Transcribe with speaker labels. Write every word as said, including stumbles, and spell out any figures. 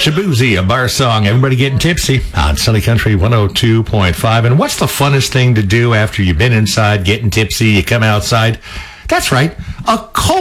Speaker 1: Shabuzi, a bar song. Everybody getting tipsy on Sunny Country one oh two point five. And what's the funnest thing to do after you've been inside getting tipsy? You come outside. That's right, a cold